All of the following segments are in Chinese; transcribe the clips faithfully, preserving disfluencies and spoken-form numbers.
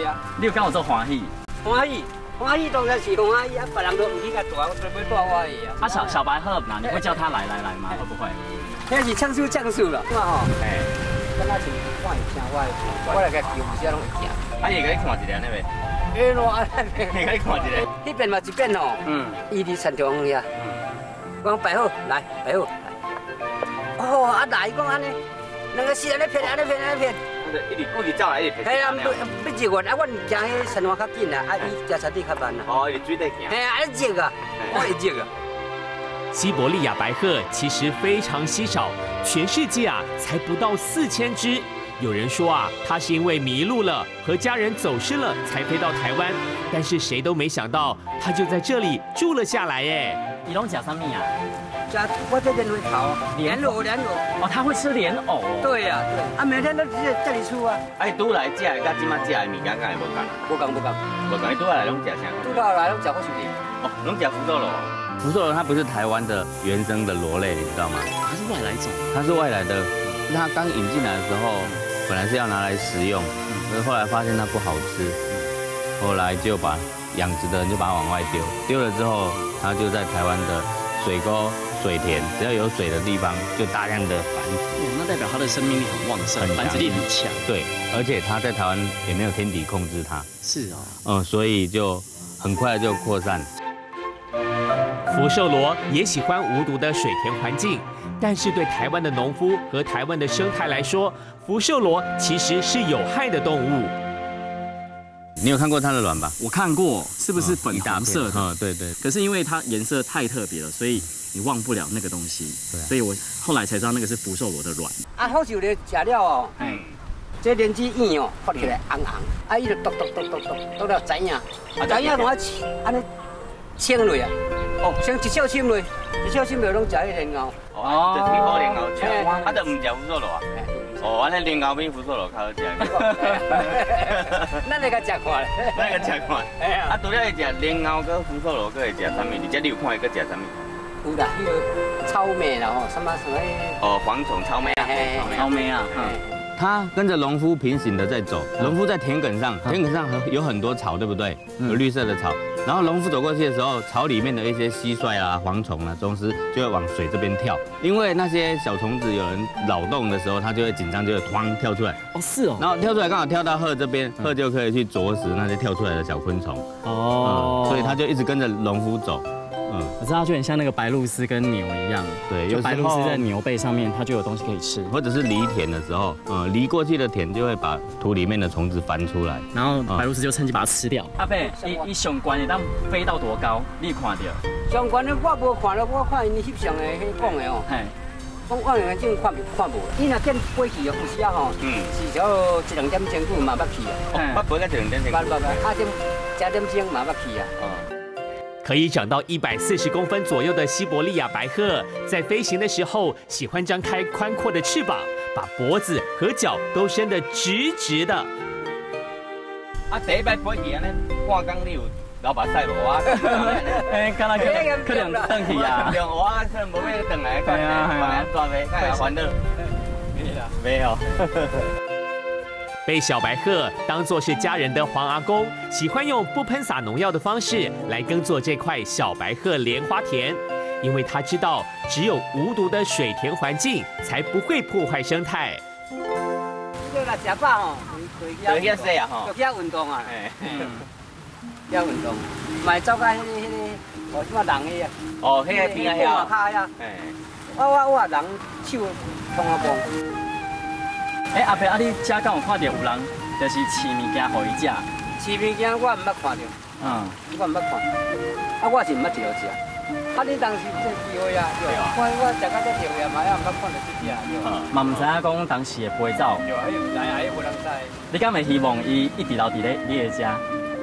对啊。 你有敢有做欢喜？ 欢喜，欢喜当然是欢喜啊，别人都唔去甲带，我专门带我去啊。 啊，小小白鹤哪？你会叫他来来来吗？会不会？ 那是唱数唱数了，嘛吼。哎，敢若是我会听，我我来个叫有些拢会听。 啊，伊甲你看一下呢袂？ 哎喏，啊， 伊甲你看一下。 迄边嘛一边哦。嗯。伊伫田中遐。我讲白鹤来，白鹤来。哦，啊来，伊讲安尼，两个是安尼骗，安尼骗，安尼骗。 一直一直走来，一直骗。 系啊，要要热啊，阮行迄田湾较紧啊，啊，伊行山地较慢啊。 哦，伊水底行。 嘿，安尼热啊，我会热啊。 西伯利亚白鹤其实非常稀少，全世界啊才不到四千只。有人说啊，它是因为迷路了，和家人走失了，才飞到台湾。但是谁都没想到，它就在这里住了下来耶。 伊拢食啥物啊？ 吃我这莲花头，莲藕，莲藕。 哦，它会吃莲藕哦。 对呀，对。啊，每天都在这里出啊。 哎，拄来食的，甲即马食的物件，敢会无共？ 无共，无共。 无共，你拄来拢食啥？ 拄来拢食好寿面。 哦，拢食福寿螺。福寿螺它不是台湾的原生的螺类，你知道吗？ 它是外来种。 它是外来的，它刚引进来的时候，本来是要拿来食用，可是后来发现它不好吃，后来就把养殖的人就把它往外丢，丢了之后，它就在台湾的水沟、水田，只要有水的地方，就大量的繁殖。 哦，那代表它的生命力很旺盛，繁殖力很强。 对，而且它在台湾也没有天敌控制它。 是哦。 嗯，所以就很快就扩散。 福寿螺也喜欢无毒的水田环境，但是对台湾的农夫和台湾的生态来说，福寿螺其实是有害的动物。 你有看过它的卵吧？ 我看过，是不是粉红色的？ 嗯，对对。 可是因为它颜色太特别了，所以你忘不了那个东西。对、啊。所以我后来才知道那个是福寿螺的卵。 啊，好像咧食了哦，嗯，这莲子叶哦，发起来红红，啊，伊就剁剁剁剁剁，剁了知影，知影同啊安尼清落啊，哦，先一小清落，一小清落拢食迄莲藕。 哦，就挺好莲藕食，啊，就唔食福寿螺啊。哦，安尼莲藕比福寿螺较好食。 咱来甲食看， 咱来甲食看。啊，除了会食莲藕跟福寿螺，佮会食啥物？而且你有看伊佮食啥物？ 有啦，迄个草莓啦，哦，什么什么？哦， 蝗虫、草莓啊，草莓啊，嗯。它跟着农夫平行的在走，农夫在田埂上，田埂上有很多草，对不对？有绿色的草。然后农夫走过去的时候，草里面的一些蟋蟀啊、蝗虫啊、螽斯就会往水这边跳，因为那些小虫子有人扰动的时候，它就会紧张，就会突跳出来。 哦，是哦。 然后跳出来刚好跳到鹤这边，鹤就可以去啄食那些跳出来的小昆虫。哦、嗯，所以它就一直跟着农夫走。 嗯，我知道，就很像那个白鹭鸶跟牛一样。 对， 就白鹭鸶在牛背上面，它就有东西可以吃。 或者是犁田的时候，嗯，犁过去的田就会把土里面的虫子翻出来， 然后白鹭鸶就趁机把它吃掉。 阿伯，伊伊上悬的当飞到多高？你看到？ 上悬的我无看到，我看因翕相的迄讲的哦。嘿。讲望远镜看看无，伊若见飞去哦，有时啊吼，嗯，至少一两点钟久嘛捌去啊。 捌飞到一两点钟。 捌捌捌，啊点加点钟嘛捌去啊。 可以长到一百四十公分左右的西伯利亚白鹤，在飞行的时候喜欢张开宽阔的翅膀，把脖子和脚都伸得直直的。 啊，第一摆飞去安尼，半工你有流目屎无啊？ 哎，敢若可能转去啊？ 用我可能无要转来，快啊快啊，抓飞，快啊烦恼。没啦，没有。 被小白鹤当作是家人的黄阿公，喜欢用不喷洒农药的方式来耕作这块小白鹤莲花田，因为他知道只有无毒的水田环境才不会破坏生态。 这个食饱吼， 就去洗啊吼， 就去运动啊，嗯，去运动，买走到迄个迄个，哦，什么人个啊？ 哦，迄个边啊遐。 卡呀，我我我人手碰啊碰。 哎，阿伯，啊，你遮敢有看到有人就是饲物件互伊食？ 饲物件我唔捌看到，嗯，我唔捌看，啊，我是唔捌一路食。啊，你当时这机会啊，对啊，我我食到这条呀嘛，也唔捌看到这只啊，对。嘛唔知影讲当时会飞走。对啊，迄唔知啊，迄无人知。你敢会希望伊一直留伫咧你的家？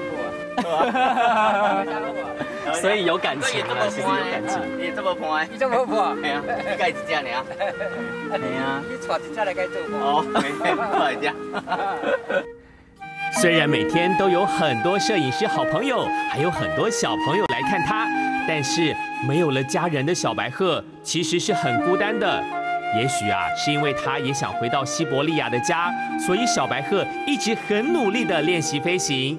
所以有感情啊，其实有感情。 你这么胖， 你这么胖， 系啊，你介一只尔。 系啊，你带一只来该做无？ 哦，带一只。 虽然每天都有很多摄影师好朋友，还有很多小朋友来看他，但是没有了家人的小白鹤其实是很孤单的。 也许啊，是因为他也想回到西伯利亚的家，所以小白鹤一直很努力的练习飞行。